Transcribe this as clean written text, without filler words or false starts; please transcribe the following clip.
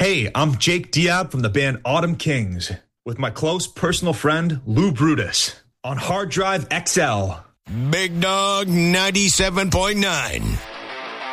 Hey, I'm Jake Diab from the band Autumn Kings with my close personal friend Lou Brutus on Hard Drive XL. Big Dog 97.9.